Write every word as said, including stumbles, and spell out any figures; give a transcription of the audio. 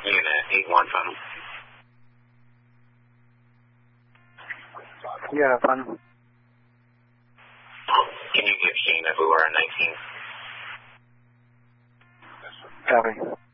Unit eight one, final. Yeah, final. Can you give Shane if we were at nineteen? Copy.